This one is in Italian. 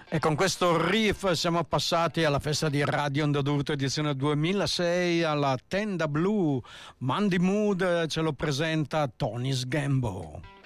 E con questo riff siamo passati alla festa di Radio Onda d'Urto edizione 2006 alla Tenda Blu. Monday Mood ce lo presenta Tony Sgambo.